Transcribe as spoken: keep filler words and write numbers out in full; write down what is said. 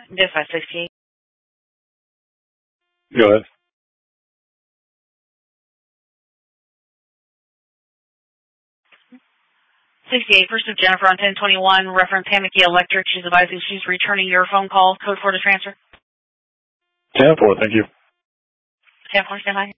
Dispatch sixty-eight. Go ahead. sixty-eight, Pursuit Jennifer on ten twenty-one, reference Hammocky Electric. She's advising she's returning your phone call. Code four to transfer. ten four, thank you. ten four, stand by.